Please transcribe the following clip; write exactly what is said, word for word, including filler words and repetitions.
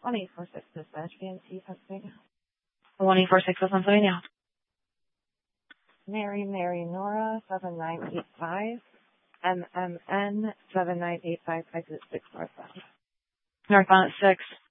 one eight four six dispatch, B N T, Pennsylvania. one eight four six Pennsylvania. Mary, Mary, Nora, seven nine eight five. M M N, seven nine eight five, exit six northbound. Northbound at six.